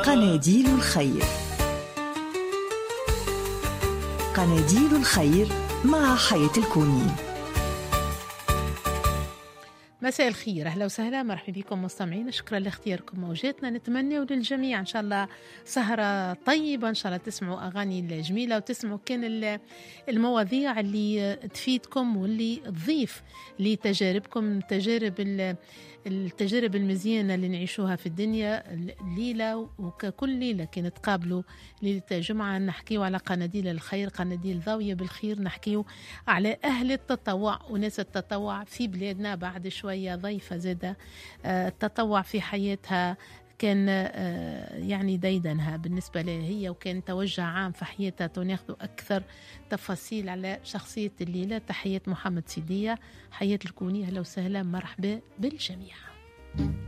قناديل الخير. قناديل الخير مع حياة الكونين. مساء الخير، أهلا وسهلا، مرحبا بكم مستمعين. شكرا لاختياركم موجاتنا. نتمنى للجميع إن شاء الله سهرة طيبة، إن شاء الله تسمعوا أغاني جميلة وتسمعوا كان المواضيع اللي تفيدكم واللي تضيف لتجاربكم، التجارب المزيانة اللي نعيشوها في الدنيا الليلة. وككل ليلة كي نتقابلوا ليلة جمعة نحكيو على قناديل الخير، قناديل ضاوية بالخير، نحكيو على أهل التطوع وناس التطوع في بلادنا. بعد شوية ضيفة زادة التطوع في حياتها كان يعني ديدنها بالنسبة لها هي، وكان توجه عام في حياتها. وناخذ أكثر تفاصيل على شخصية الليلة. تحية محمد سيدية، حياة الكونية، أهلا وسهلا، مرحبا بالجميع.